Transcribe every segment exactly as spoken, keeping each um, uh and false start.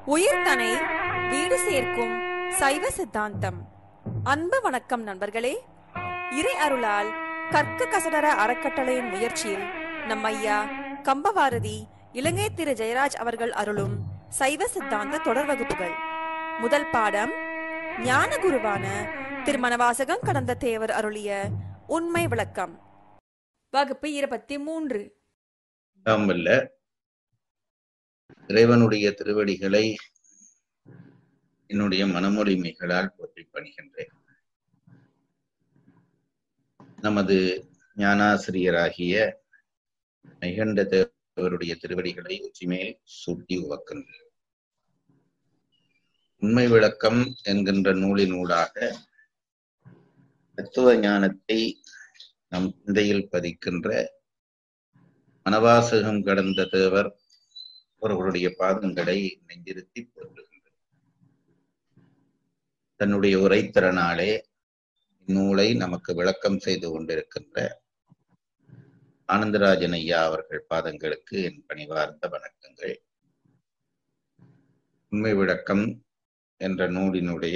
உயிர்தனை வீடு சேர்க்கும் சைவ சித்தாந்தம். அன்பு வணக்கம் நண்பர்களே. இறை அருளால் கற்க கசடர அறக்கட்டளையின் முயற்சியில் நம் ஐயா கம்பவாரதி இலங்கை திரு ஜெயராஜ் அவர்கள் அருளும் சைவ சித்தாந்த தொடர் வகுப்புகள். முதல் பாடம் ஞான குருவான திருமணவாசகம் கடந்த தேவர் அருளிய உண்மை விளக்கம். வகுப்பு இருபத்தி மூன்று. இறைவனுடைய திருவடிகளை என்னுடைய மனமொழிமைகளால் போற்றி பணிகின்றேன். நமது ஞானாசிரியராகிய மெய்கண்ட தேவருடைய திருவடிகளை உச்சிமேல் சூட்டி உவக்கின்றேன். உண்மை விளக்கம் என்கின்ற நூலினூடாக தத்துவ ஞானத்தை நம் சிந்தையில் பதிக்கின்ற மனவாசகம் கடந்த தேவர் அவர்களுடைய பாதங்களை நெஞ்சிருத்தி போற்றுகின்றது. தன்னுடைய உரைத்திறனாலே இந்நூலை நமக்கு விளக்கம் செய்து கொண்டிருக்கின்ற ஆனந்தராஜன் ஐயா அவர்கள் பாதங்களுக்கு என் பணிவார்ந்த வணக்கங்கள். உண்மை விளக்கம் என்ற நூலினுடைய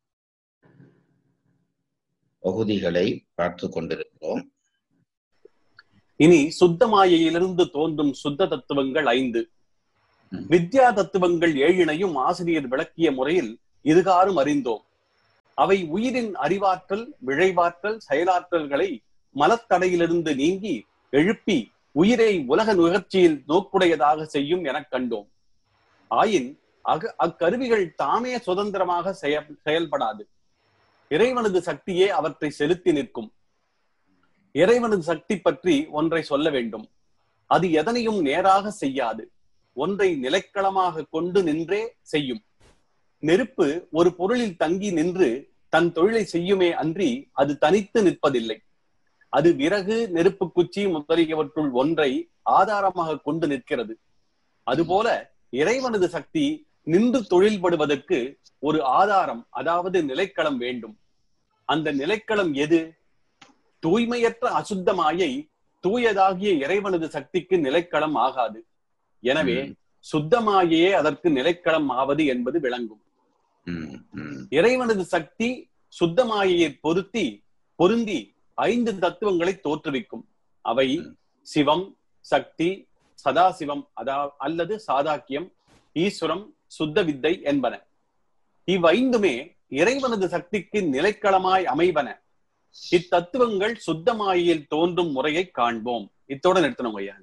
பகுதிகளை பார்த்து கொண்டிருக்கிறோம். இனி சுத்த மாயையிலிருந்து தோன்றும் சுத்த தத்துவங்கள் ஐந்து, வித்யா தத்துவங்கள் ஏழினையும் ஆசிரியர் விளக்கிய முறையில் இதுகாரும் அறிந்தோம். அவை உயிரின் அறிவாற்றல், விழைவாற்றல், செயலாற்றல்களை மலத்தடையிலிருந்து நீங்கி எழுப்பி உயிரை உலக நுகர்ச்சியில் நோக்குடையதாக செய்யும் எனக் கண்டோம். ஆயின் அக அக்கருவிகள் தாமே சுதந்திரமாக செய செயல்படாது. இறைவனது சக்தியே அவற்றை செலுத்தி நிற்கும். இறைவனது சக்தி பற்றி ஒன்றை சொல்ல வேண்டும். அது எதனையும் நேராக செய்யாது. ஒன்றை நிலைக்களமாக கொண்டு நின்றே செய்யும். நெருப்பு ஒரு பொருளில் தங்கி நின்று தன் தொழிலை செய்யுமே அன்றி அது தனித்து நிற்பதில்லை. அது விறகு, நெருப்பு குச்சி முதலியவற்றுள் ஒன்றை ஆதாரமாக கொண்டு நிற்கிறது. அதுபோல இறைவனது சக்தி நின்று தொழில்படுவதற்கு ஒரு ஆதாரம், அதாவது நிலைக்களம் வேண்டும். அந்த நிலைக்களம் எது? தூய்மையற்ற அசுத்த மாயை தூயதாகிய இறைவனது சக்திக்கு நிலைக்களம் ஆகாது. எனவே சுத்தமாயே அதற்கு நிலைக்களம் ஆவது என்பது விளங்கும். இறைவனது சக்தி சுத்தமாயை பொருத்தி பொருந்தி ஐந்து தத்துவங்களை தோற்றுவிக்கும். அவை சிவம், சக்தி, சதாசிவம் அதா அல்லது சாதாக்கியம், ஈஸ்வரம், சுத்த வித்தை என்பன. இவ்வைந்துமே இறைவனது சக்திக்கு நிலைக்களமாய் அமைவன. இத்தத்துவங்கள் சுத்தமாயில் தோன்றும் முறையை காண்போம். இத்தோடு நிறுத்தணும் ஐயா.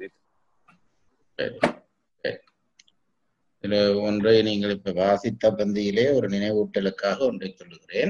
இதுல ஒன்றை நீங்கள் இப்ப வாசித்த பந்தியிலே ஒரு நினைவூட்டலுக்காக ஒன்றை சொல்லுகிறேன்.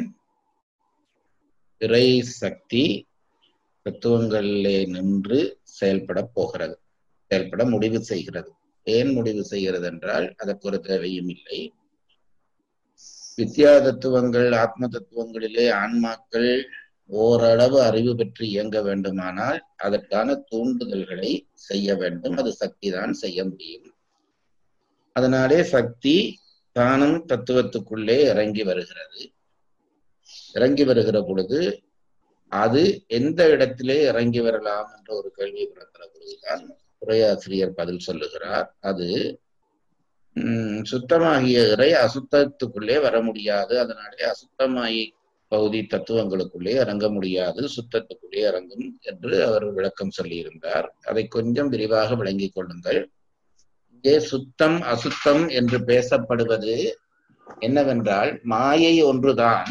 இறை சக்தி தத்துவங்களிலே நின்று செயல்பட போகிறது, செயல்பட முடிவு செய்கிறது. ஏன் முடிவு செய்கிறது என்றால் அதற்கு ஒரு தேவையும் இல்லை. வித்யா தத்துவங்கள், ஆத்ம தத்துவங்களிலே ஆன்மாக்கள் ஓரளவு அறிவு பெற்று இயங்க வேண்டுமானால் அதற்கான தூண்டுதல்களை செய்ய வேண்டும். அது சக்தி தான் செய்ய முடியும். அதனாலே சக்தி தானும் தத்துவத்துக்குள்ளே இறங்கி வருகிறது. இறங்கி வருகிற பொழுது அது எந்த இடத்திலே இறங்கி வரலாம் என்ற ஒரு கேள்வி பிறக்கிற பொழுதுதான் உரையாசிரியர் பதில் சொல்லுகிறார். அது உம் சுத்தமாகிய இறை அசுத்தத்துக்குள்ளே வர முடியாது. அதனாலே அசுத்தமாயி பகுதி தத்துவங்களுக்குள்ளே இறங்க முடியாது, சுத்தத்துக்குள்ளே இறங்கும் என்று அவர் விளக்கம் சொல்லியிருந்தார். அதை கொஞ்சம் விரிவாக விளங்கிக் கொள்ளுங்கள். இங்கே சுத்தம் அசுத்தம் என்று பேசப்படுவது என்னவென்றால் மாயை ஒன்றுதான்.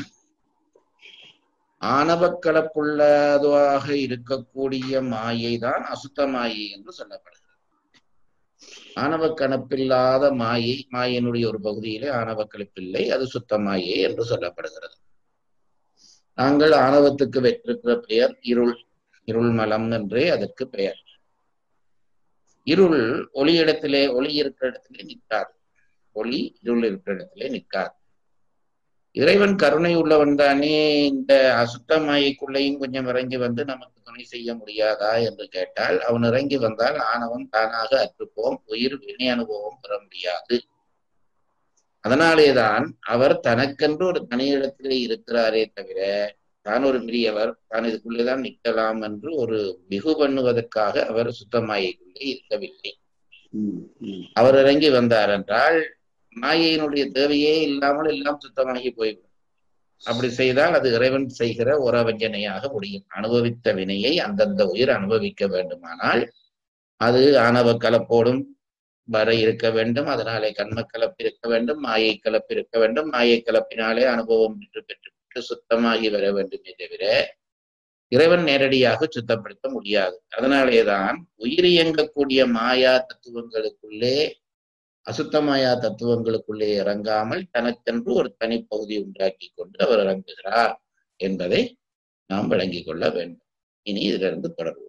ஆணவக்கலப்புள்ளதாக இருக்கக்கூடிய மாயை தான் அசுத்த மாயை என்று சொல்லப்படுகிறது. ஆணவ கணப்பில்லாத மாயை, மாயினுடைய ஒரு பகுதியிலே ஆணவ கலப்பில்லை, அது சுத்த மாயை என்று சொல்லப்படுகிறது. நாங்கள் ஆணவத்துக்கு வைத்திருக்கிற பெயர் இருள், இருள் மலம் என்றே அதற்கு பெயர். இருள் ஒளி இடத்திலே, ஒளி இருக்கிற இடத்திலே நிற்காது. ஒளி இருள் இருக்கிற இடத்திலே நிற்காது. இறைவன் கருணை உள்ளவன் தானே இந்த அசுத்த மாயைக்குள்ளேயும் கொஞ்சம் இறங்கி வந்து நமக்கு துணை செய்ய முடியாதா என்று கேட்டால், அவன் இறங்கி வந்தால் ஆணவம் தானாக அற்றுப்போம், உயிர் வினை அனுபவம் பெற முடியாது. அதனாலேதான் அவர் தனக்கென்று ஒரு தனியிடத்திலே இருக்கிறாரே தவிர தான் ஒரு மிரியவர், தான் இதுக்குள்ளேதான் நிற்கலாம் என்று ஒரு மிகு பண்ணுவதற்காக அவர் சுத்தமாயைக்குள்ளே இருக்கவில்லை. அவர் இறங்கி வந்தார் என்றால் மாயையினுடைய தேவையே இல்லாமல் எல்லாம் சுத்தமாகி போய்விடும். அப்படி செய்தால் அது இறைவன் செய்கிற உறவஞ்சனையாக முடியும். அனுபவித்த வினையை அந்தந்த உயிர் அனுபவிக்க வேண்டுமானால் அது ஆணவ கலப்போடும் வர இருக்க வேண்டும். அதனாலே கண்ம கலப்பு இருக்க வேண்டும், மாயை கலப்பு இருக்க வேண்டும். மாயை கலப்பினாலே அனுபவம் பெற்று பெற்று பெற்று சுத்தமாகி வர வேண்டுமே தவிர இறைவன் நேரடியாக சுத்தப்படுத்த முடியாது. அதனாலேதான் உயிர் இயங்கக்கூடிய மாயா தத்துவங்களுக்குள்ளே அசுத்த மாயா தத்துவங்களுக்குள்ளே இறங்காமல் தனக்கென்று ஒரு தனிப்பகுதி உண்டாக்கி கொண்டு அவர் இறங்குகிறார் என்பதை நாம் விளங்கிக் கொள்ள வேண்டும். இனி இதிலிருந்து தொடர்வோம்.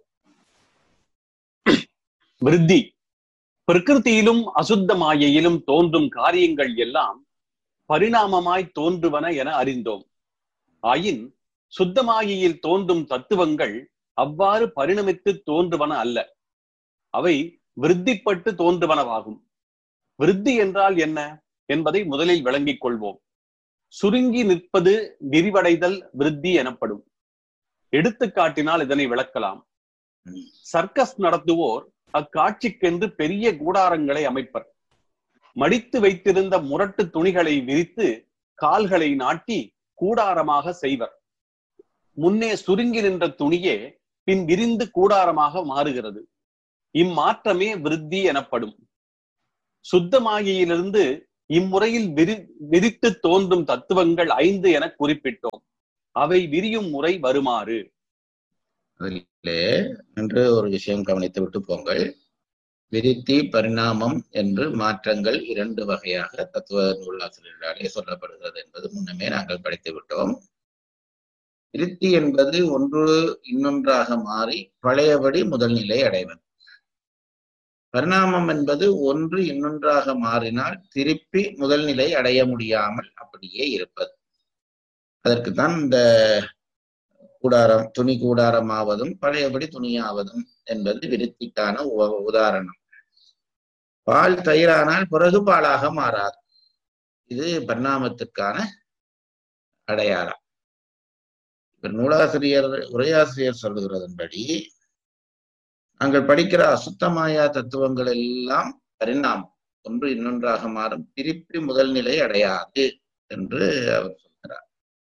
விருத்தி. பிரகிருதியிலும் அசுத்த மாயையிலும் தோன்றும் காரியங்கள் எல்லாம் பரிணாமமாய் தோன்றுவன என அறிந்தோம். ஆயின் சுத்தமாயியில் தோன்றும் தத்துவங்கள் அவ்வாறு பரிணமித்து தோன்றுவன அல்ல, அவை விருத்திப்பட்டு தோன்றுவனவாகும். விருத்தி என்றால் என்ன என்பதை முதலில் விளங்கிக் கொள்வோம். சுருங்கி நிற்பது விரிவடைதல் விருத்தி எனப்படும். எடுத்துக்காட்டினால் இதனை விளக்கலாம். சர்க்கஸ் நடத்துவோர் அக்காட்சிக்கென்று பெரிய கூடாரங்களை அமைப்பர். மடித்து வைத்திருந்த முரட்டு துணிகளை விரித்து கால்களை நாட்டி கூடாரமாக செய்வர். முன்னே சுருங்கி நின்ற துணியே பின் விரிந்து கூடாரமாக மாறுகிறது. இம்மாற்றமே விருத்தி எனப்படும். சுத்தமாகியிலிருந்து இம்முறையில் விரி விரித்து தோன்றும் தத்துவங்கள் ஐந்து என குறிப்பிட்டோம். அவை விரியும் முறை வருமாறு. அதிலே என்று ஒரு விஷயம் கவனித்து விட்டு போங்கள். விருத்தி பரிணாமம் என்று மாற்றங்கள் இரண்டு வகையாக தத்துவ நூலாசிரியர்களாலே சொல்லப்படுகிறது என்பது முன்னமே நாங்கள் படித்து விட்டோம். விருத்தி என்பது ஒன்று இன்னொன்றாக மாறி பழையபடி முதல் நிலை அடைவது. பரிணாமம் என்பது ஒன்று இன்னொன்றாக மாறினால் திருப்பி முதல் நிலை அடைய முடியாமல் அப்படியே இருப்பது. அதற்குத்தான் இந்த கூடாரம் துணி கூடாரமாவதும் பழையபடி துணியாவதும் என்பது விருத்திக்கான உதாரணம். பால் தயிரானால் பிறகு பாலாக மாறாது. இது பரிணாமத்துக்கான அடையாளம். இப்ப நூலாசிரியர் உரையாசிரியர் சொல்லுகிறதன்படி நாங்கள் படிக்கிற அசுத்தமாயா தத்துவங்கள் எல்லாம் பரிணாமம், ஒன்று இன்னொன்றாக மாறும், திருப்பி முதல் நிலை அடையாது என்று அவர் சொல்கிறார்.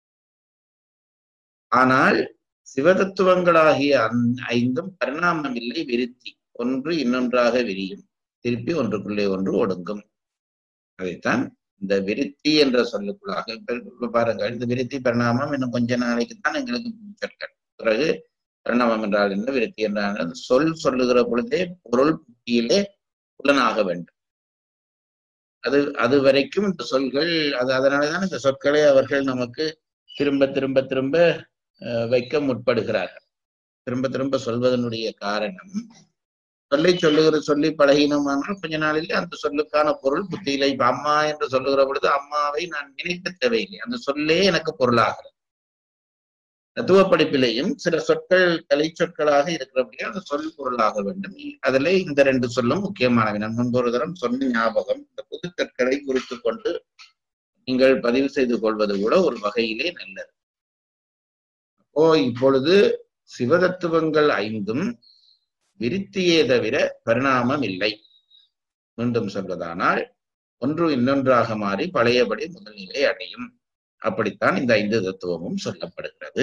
ஆனால் சிவதத்துவங்களாகிய ஐந்தும் பரிணாமம் இல்லை, விருத்தி. ஒன்று இன்னொன்றாக விரியும், திருப்பி ஒன்றுக்குள்ளே ஒன்று ஒடுங்கும். அதைத்தான் இந்த விருத்தி என்ற சொல்லுக்குள்ளாக இப்ப பாருங்கள். இந்த விருத்தி பரிணாமம் இன்னும் கொஞ்ச நாளைக்கு தான் எங்களுக்கு சொற்கள். பிறகு பரிணாமம் என்றால் என்ன, விருத்தி என்றால் சொல் சொல்லுகிற பொழுதே பொருள் புத்தியிலே புலனாக வேண்டும். அது அது வரைக்கும் இந்த சொல்கள் அது அதனாலதான் இந்த சொற்களை அவர்கள் நமக்கு திரும்ப திரும்ப திரும்ப வைக்க முற்படுகிறார்கள். திரும்ப திரும்ப சொல்வதனுடைய காரணம், சொல்லை சொல்லுகிற சொல்லி பழகினோமானால் கொஞ்ச நாளிலே அந்த சொல்லுக்கான பொருள் புத்தியில. இப்ப அம்மா என்று சொல்லுகிற பொழுது அம்மாவை நான் நினைக்க தேவையில்லை, அந்த சொல்லே எனக்கு பொருளாகிறது. தத்துவ படிப்பிலேயும் சில சொற்கள் கலை சொற்களாக இருக்கிறபடியா அந்த சொல் பொருளாக வேண்டும். அதுல இந்த ரெண்டு சொல்லும் முக்கியமானவை. நான் முன்பொரு தரம் சொன்ன ஞாபகம், இந்த புது சொற்களை குறித்து கொண்டு நீங்கள் பதிவு செய்து கொள்வது கூட ஒரு வகையிலே நல்லது. அப்போ இப்பொழுது சிவதத்துவங்கள் ஐந்தும் விருத்தியே தவிர பரிணாமம் இல்லை. மீண்டும் சொல்வதானால் ஒன்று இன்னொன்றாக மாறி பழையபடி முதல்நிலை அடையும். அப்படித்தான் இந்த ஐந்து தத்துவமும் சொல்லப்படுகிறது.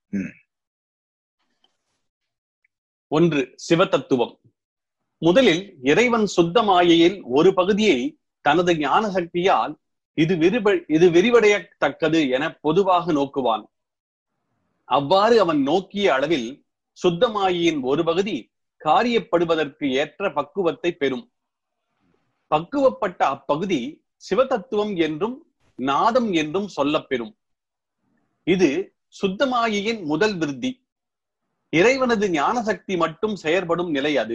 ஒன்று சிவதத்துவம். முதலில் இறைவன் சுத்த மாயையில் ஒரு பகுதியை தனது ஞான சக்தியால் இது விரிவ இது விரிவடையத்தக்கது என பொதுவாக நோக்குவான். அவ்வாறு அவன் நோக்கிய அளவில் சுத்த மாயையின் ஒரு பகுதி காரியப்படுவதற்கு ஏற்ற பக்குவத்தை பெறும். பக்குவப்பட்ட அப்பகுதி சிவதத்துவம் என்றும் நாதம் என்றும் சொல்லப்பெறும். இது சுத்தமாயின் முதல் விருத்தி. இறைவனது ஞான சக்தி மட்டும் செயற்படும் நிலை அது.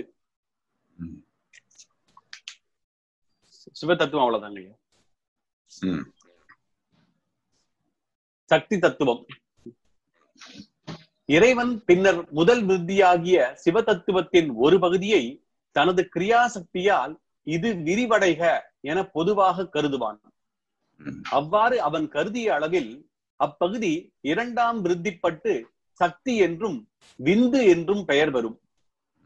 சிவதத்துவம் அவ்வளவுதாங்க. சக்தி தத்துவம். இறைவன் பின்னர் முதல் விருத்தியாகிய சிவதத்துவத்தின் ஒரு பகுதியை தனது கிரியாசக்தியால் இது விரிவடைக என பொதுவாக கருதுவான். அவ்வாறு அவன் கருதிய அளவில் அப்பகுதி இரண்டாம் விருத்திப்பட்டு சக்தி என்றும் விந்து என்றும் பெயர் வரும்.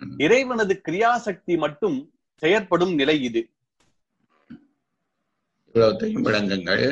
இறைவனது கிரியாசக்தி மட்டும் செயற்படும் நிலை இது. இவ்வளவுத்தையும் விளங்குங்கள்.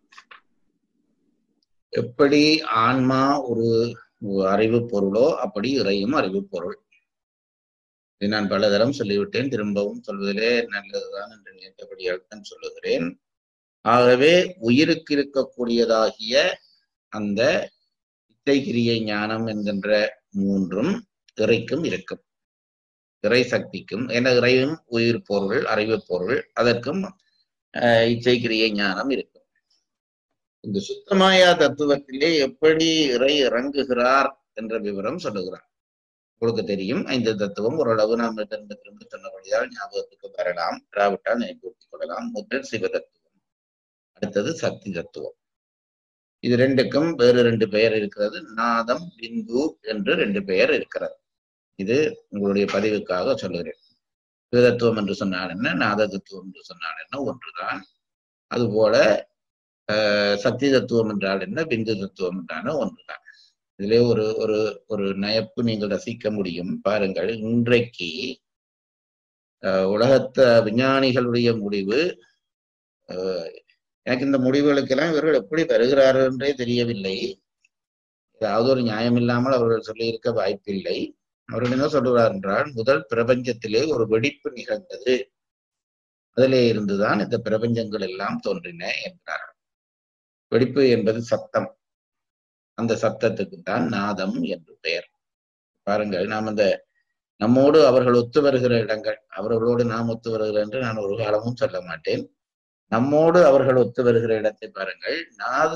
எப்படி ஆன்மா ஒரு அறிவு பொருளோ அப்படி இறையும் அறிவு பொருள். இதை நான் பலதரம் சொல்லிவிட்டேன், திரும்பவும் சொல்வதிலே நல்லதுதான் என்று நினைத்தபடியால் தான் சொல்லுகிறேன். ஆகவே உயிருக்கு இருக்கக்கூடியதாகிய அந்த இச்சை கிரியை ஞானம் என்கின்ற மூன்றும் இறைக்கும் இருக்கும். இறை சக்திக்கும், என இறையும் உயிர் பொருள், அறிவு பொருள், அதற்கும் அஹ் இச்சை கிரியை ஞானம் இருக்கும். இந்த சுத்தமாயா தத்துவத்திலே எப்படி இறை இறங்குகிறார் என்ற விவரம் சொல்லுகிறார். உங்களுக்கு தெரியும், ஐந்து தத்துவம் ஓரளவு நாம் திரும்ப திரும்ப சொன்னபடியால் ஞாபகத்துக்கு வரலாம், இராவிட்டால் நினைப்பூர்த்திக் கொள்ளலாம். முதல் சிவ தத்துவம், அடுத்தது சக்தி தத்துவம். இது ரெண்டுக்கும் வேறு ரெண்டு பெயர் இருக்கிறது. நாதம், பிந்து என்று ரெண்டு பெயர் இருக்கிறது. இது உங்களுடைய பதிவுக்காக சொல்லுகிறேன். சிவ தத்துவம் என்று சொன்னால் என்ன, நாத தத்துவம் என்று சொன்னால் என்ன, ஒன்றுதான். அதுபோல அஹ் சக்தி தத்துவம் என்றால் என்ன, பிந்து தத்துவம் என்றான ஒன்றுதான். இதிலே ஒரு ஒரு ஒரு நயப்பு நீங்கள் ரசிக்க முடியும். பாருங்கள், இன்றைக்கு அஹ் உலகத்த விஞ்ஞானிகளுடைய முடிவு, அஹ் எனக்கு இந்த முடிவுகளுக்கெல்லாம் இவர்கள் எப்படி வருகிறார்கள் என்றே தெரியவில்லை. ஏதாவது ஒரு நியாயம் இல்லாமல் அவர்கள் சொல்லியிருக்க வாய்ப்பில்லை. அவர்கள் என்ன சொல்லுகிறார் என்றால், முதல் பிரபஞ்சத்திலே ஒரு வெடிப்பு நிகழ்ந்தது, அதிலே இருந்துதான் இந்த பிரபஞ்சங்கள் எல்லாம் தோன்றின என்கிறார்கள். வெடிப்பு என்பது சத்தம், அந்த சத்தத்துக்கு தான் நாதம் என்று பெயர். பாருங்கள், நாம் அந்த நம்மோடு அவர்கள் ஒத்து வருகிற இடங்கள், அவர்களோடு நாம் ஒத்து வருகிற என்று நான் ஒரு காலமும் சொல்ல மாட்டேன். நம்மோடு அவர்கள் ஒத்து வருகிற இடத்தை பாருங்கள். நாத